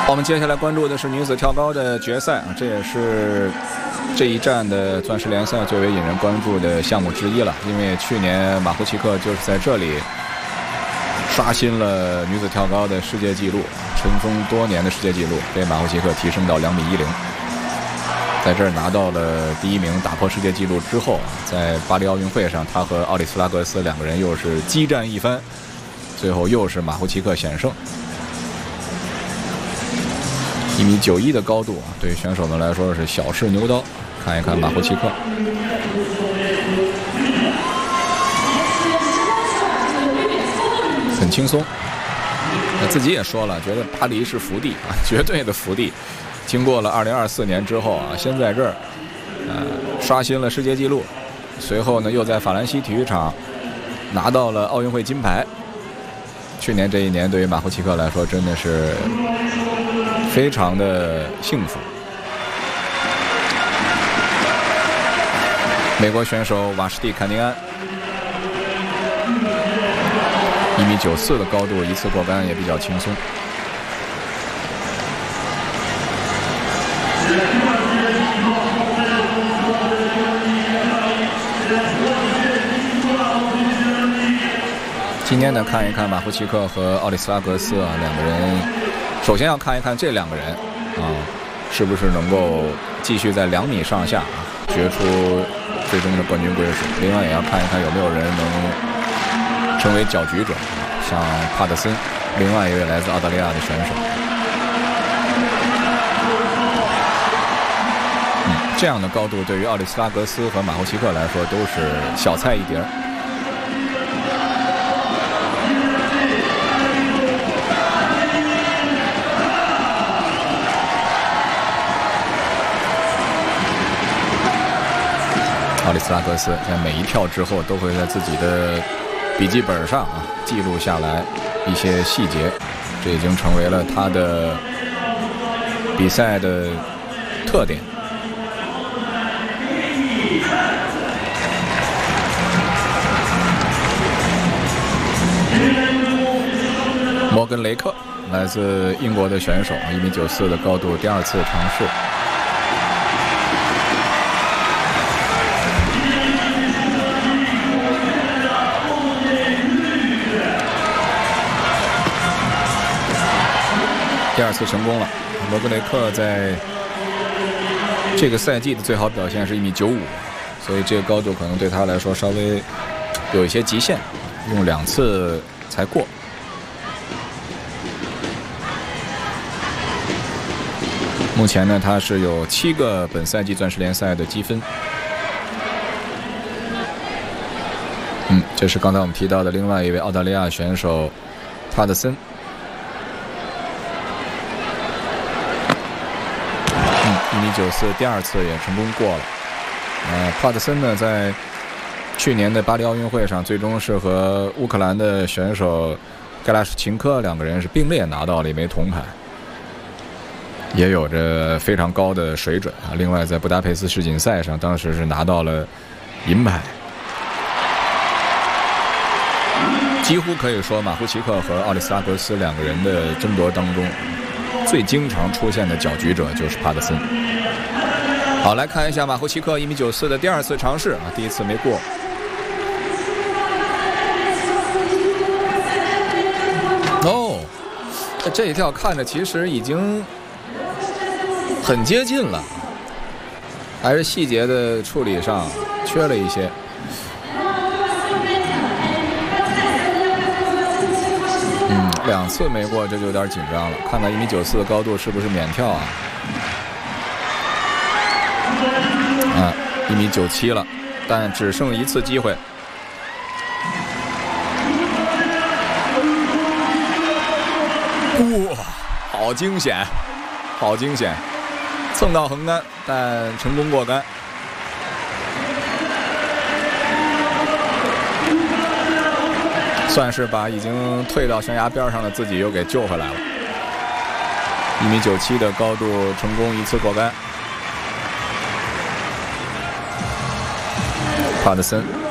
我们接下来关注的是女子跳高的决赛啊，这也是这一站的钻石联赛最为引人关注的项目之一了。因为去年马胡奇克就是在这里刷新了女子跳高的世界纪录，尘封多年的世界纪录被马胡奇克提升到2.10米，在这儿拿到了第1名，打破世界纪录之后，在巴黎奥运会上，他和奥里斯拉格斯2个人又是激战一番，最后又是马胡奇克险胜。1.91米的高度啊，对于选手们来说是小试牛刀。看一看马胡奇克，很轻松。他自己也说了，觉得巴黎是福地啊，绝对的福地。经过了2024年之后啊，先在这儿刷新了世界纪录，随后呢又在法兰西体育场拿到了奥运会金牌。去年这一年对于马胡奇克来说真的是非常的幸福。美国选手瓦什蒂·坎尼安1.94米的高度，一次过杆也比较轻松。今天呢，看一看马胡奇克和奥里斯拉格斯啊2个人，首先要看一看这2个人啊，是不是能够继续在2米上下决出最终的冠军归属。另外也要看一看有没有人能成为搅局者，像帕特森，另外一位来自澳大利亚的选手。这样的高度对于奥里斯拉格斯和马胡奇克来说都是小菜一碟。奥里斯拉格斯在每一跳之后都会在自己的笔记本上记录下来一些细节，这已经成为了他的比赛的特点。摩根雷克来自英国的选手，1.94米的高度，第2次尝试。第2次成功了。罗格雷克在这个赛季的最好表现是1.95米，所以这个高度可能对他来说稍微有一些极限，用2次才过。目前呢，他是有7个本赛季钻石联赛的积分。这是刚才我们提到的另外一位澳大利亚选手帕特森。1.94米，第2次也成功过了。帕特森呢，在去年的巴黎奥运会上，最终是和乌克兰的选手盖拉什琴科2个人是并列拿到了1枚铜牌，也有着非常高的水准啊。另外，在布达佩斯世锦赛上，当时是拿到了银牌。几乎可以说，马胡奇克和奥里斯拉格斯2个人的争夺当中，最经常出现的搅局者就是帕特森。好，来看一下马胡奇克1.94米的第2次尝试啊，第1次没过。这一跳看着其实已经很接近了，还是细节的处理上缺了一些。2次没过，这就有点紧张了。看看1.94米的高度是不是免跳啊？1.97米了，但只剩1次机会。哇，好惊险，好惊险！蹭到横杆，但成功过杆。算是把已经退到悬崖边上的自己又给救回来了。1.97米的高度成功1次过杆。帕特森